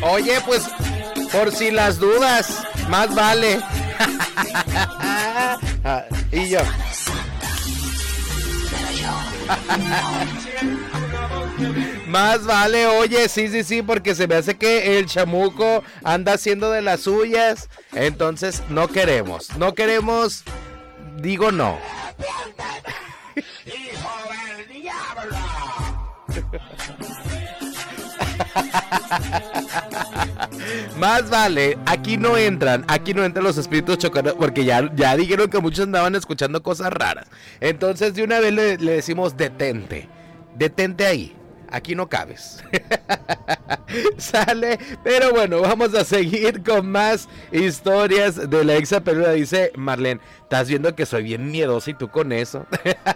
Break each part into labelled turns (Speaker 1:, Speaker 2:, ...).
Speaker 1: Oye, pues, por si las dudas, más vale. Y yo. Más vale, oye, sí, porque se me hace que el chamuco anda haciendo de las suyas. Entonces, no queremos, digo no. Más vale, aquí no entran los espíritus chocarreros, porque ya dijeron que muchos andaban escuchando cosas raras. Entonces de una vez le decimos detente ahí, aquí no cabes. Sale, pero bueno, vamos a seguir con más historias de la exa peluda. Dice Marlene, estás viendo que soy bien miedosa y tú con eso.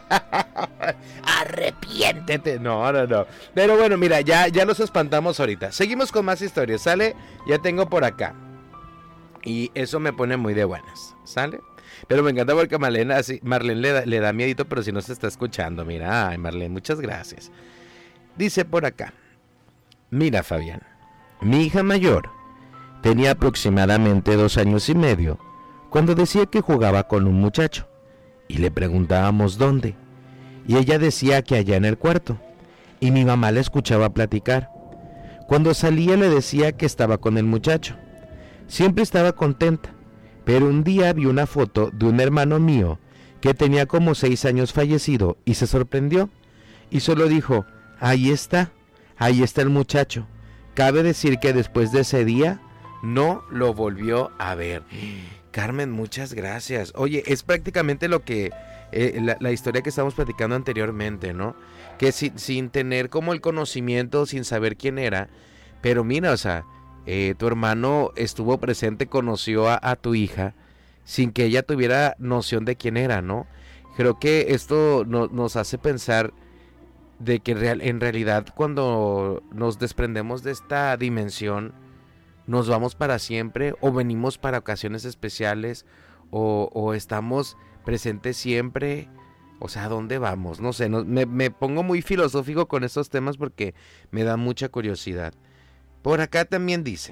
Speaker 1: Arrepiéntete. No. Pero bueno, mira, ya los espantamos ahorita. Seguimos con más historias, ¿sale? Ya tengo por acá. Y eso me pone muy de buenas, ¿sale? Pero me encanta porque Marlene le da miedito, pero si no se está escuchando. Mira, ay, Marlene, muchas gracias. Dice por acá, mira, Fabián, mi hija mayor tenía aproximadamente 2 años y medio cuando decía que jugaba con un muchacho y le preguntábamos dónde, y ella decía que allá en el cuarto, y mi mamá la escuchaba platicar. Cuando salía le decía que estaba con el muchacho. Siempre estaba contenta, pero un día vi una foto de un hermano mío que tenía como 6 años fallecido y se sorprendió y solo dijo, ahí está el muchacho. Cabe decir que después de ese día no lo volvió a ver. Carmen, muchas gracias. Oye, es prácticamente lo que la historia que estábamos platicando anteriormente, ¿no? Que sin tener como el conocimiento, sin saber quién era, pero mira, o sea, tu hermano estuvo presente, conoció a tu hija sin que ella tuviera noción de quién era, ¿no? Creo que esto nos hace pensar de que en realidad cuando nos desprendemos de esta dimensión, nos vamos para siempre o venimos para ocasiones especiales o estamos presentes siempre. O sea, ¿a dónde vamos? No sé, me pongo muy filosófico con estos temas porque me da mucha curiosidad. Por acá también dice,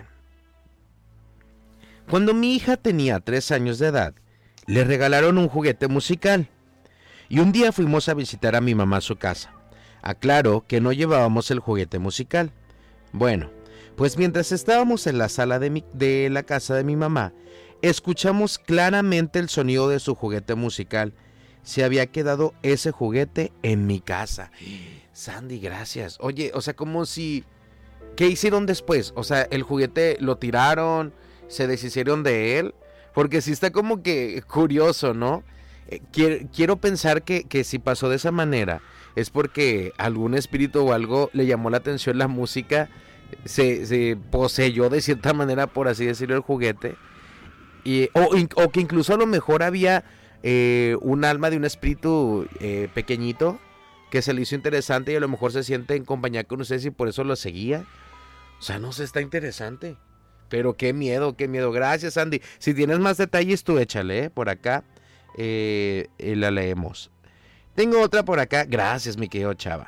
Speaker 1: cuando mi hija tenía 3 años de edad, le regalaron un juguete musical y un día fuimos a visitar a mi mamá a su casa. Aclaro que no llevábamos el juguete musical. Bueno, pues mientras estábamos en la sala de la casa de mi mamá, escuchamos claramente el sonido de su juguete musical. Se había quedado ese juguete en mi casa. Sandy, gracias. Oye, o sea, como si... ¿Qué hicieron después? O sea, el juguete lo tiraron, se deshicieron de él. Porque sí está como que curioso, ¿no? Quiero pensar que si pasó de esa manera es porque algún espíritu o algo le llamó la atención la música, se poseyó de cierta manera, por así decirlo, el juguete. O que incluso a lo mejor había un alma de un espíritu pequeñito que se le hizo interesante y a lo mejor se siente en compañía con ustedes y por eso lo seguía. O sea, no sé, está interesante. Pero qué miedo. Gracias, Andy. Si tienes más detalles, tú échale, por acá. La leemos. Tengo otra por acá. Gracias, mi querido Chava.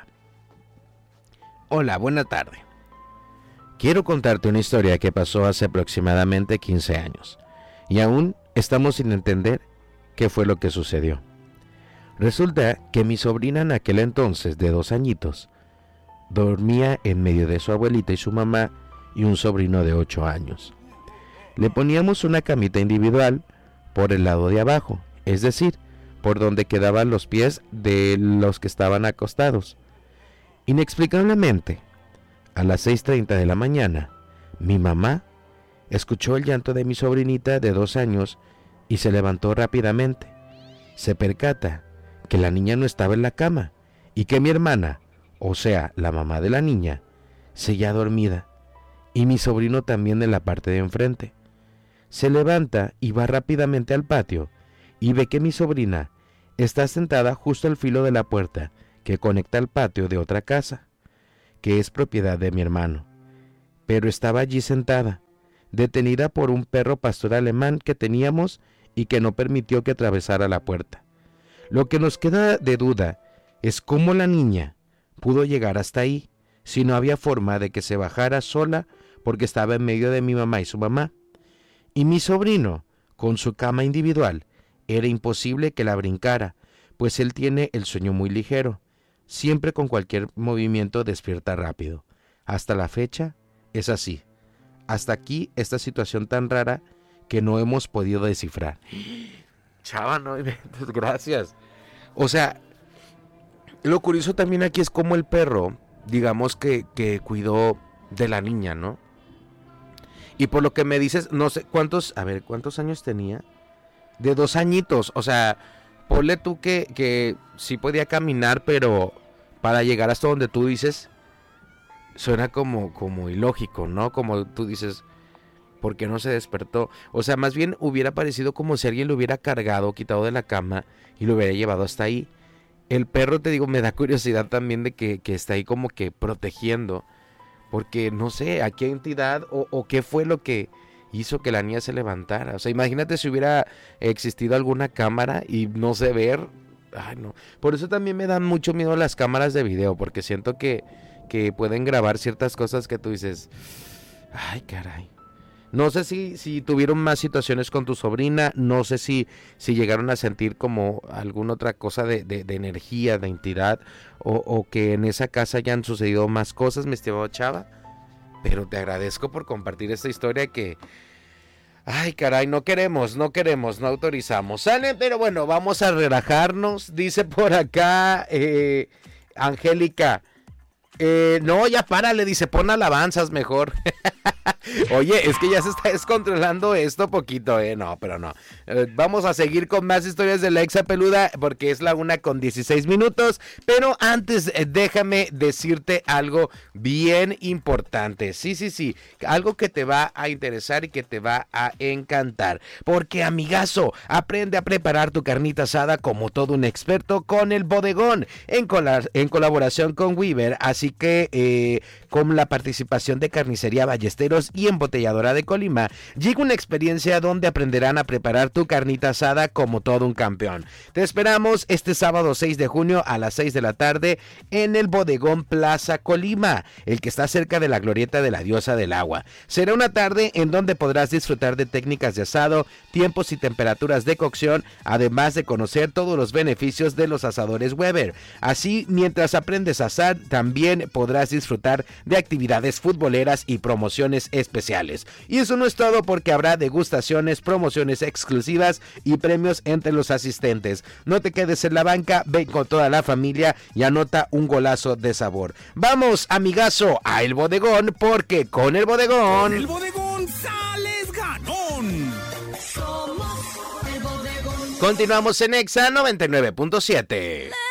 Speaker 1: Hola, buena tarde. Quiero contarte una historia que pasó hace aproximadamente 15 años. Y aún estamos sin entender qué fue lo que sucedió. Resulta que mi sobrina en aquel entonces, de 2 añitos, dormía en medio de su abuelita y su mamá y un sobrino de 8 años. Le poníamos una camita individual por el lado de abajo, es decir, por donde quedaban los pies de los que estaban acostados. Inexplicablemente, a las 6:30 de la mañana, mi mamá escuchó el llanto de mi sobrinita de 2 años y se levantó rápidamente. Se percata que la niña no estaba en la cama y que mi hermana, o sea, la mamá de la niña, seguía dormida y mi sobrino también en la parte de enfrente. Se levanta y va rápidamente al patio y ve que mi sobrina está sentada justo al filo de la puerta que conecta al patio de otra casa, que es propiedad de mi hermano. Pero estaba allí sentada, detenida por un perro pastor alemán que teníamos y que no permitió que atravesara la puerta. Lo que nos queda de duda es cómo la niña pudo llegar hasta ahí, si no había forma de que se bajara sola porque estaba en medio de mi mamá y su mamá. Y mi sobrino, con su cama individual, era imposible que la brincara, pues él tiene el sueño muy ligero. Siempre con cualquier movimiento despierta rápido. Hasta la fecha es así. Hasta aquí esta situación tan rara que no hemos podido descifrar. Chava, no, gracias. O sea, lo curioso también aquí es cómo el perro, digamos que cuidó de la niña, ¿no? Y por lo que me dices, no sé, ¿cuántos años tenía? De 2 añitos, o sea, ponle tú que sí podía caminar, pero para llegar hasta donde tú dices, suena como ilógico, ¿no? Como tú dices, ¿por qué no se despertó? O sea, más bien hubiera parecido como si alguien lo hubiera cargado, quitado de la cama y lo hubiera llevado hasta ahí. El perro, te digo, me da curiosidad también de que está ahí como que protegiendo, porque no sé a qué entidad o qué fue lo que hizo que la niña se levantara. O sea, imagínate si hubiera existido alguna cámara y no sé ver. Ay, no. Por eso también me dan mucho miedo las cámaras de video, porque siento que pueden grabar ciertas cosas que tú dices, ay, caray. No sé si tuvieron más situaciones con tu sobrina, no sé si llegaron a sentir como alguna otra cosa de energía, de entidad, o que en esa casa hayan sucedido más cosas, mi estimado Chava. Pero te agradezco por compartir esta historia que, ay, caray, no queremos, no autorizamos. ¿Sale? Pero bueno, vamos a relajarnos. Dice por acá, Angélica. No, ya párale, dice, pon alabanzas mejor. Oye, es que ya se está descontrolando esto poquito, no, pero no. Vamos a seguir con más historias de la Exa Peluda, porque es la 1:16. Pero antes, déjame decirte algo bien importante. Sí, algo que te va a interesar y que te va a encantar. Porque, amigazo, aprende a preparar tu carnita asada como todo un experto con El Bodegón, en colaboración con Weaver. Así que, con la participación de Carnicería Ballesteros y Embotelladora de Colima, llega una experiencia donde aprenderán a preparar tu carnita asada como todo un campeón. Te esperamos este sábado 6 de junio a las 6 de la tarde en el Bodegón Plaza Colima, el que está cerca de la glorieta de la Diosa del Agua. Será una tarde en donde podrás disfrutar de técnicas de asado, tiempos y temperaturas de cocción, además de conocer todos los beneficios de los asadores Weber. Así, mientras aprendes a asar, también podrás disfrutar de actividades futboleras y promociones especiales. Y eso no es todo, porque habrá degustaciones, promociones exclusivas y premios entre los asistentes. No te quedes en la banca, ven con toda la familia y anota un golazo de sabor. Vamos, amigazo, a El Bodegón, porque con El Bodegón
Speaker 2: sales ganón. Somos El Bodegón.
Speaker 1: Continuamos en Exa 99.7.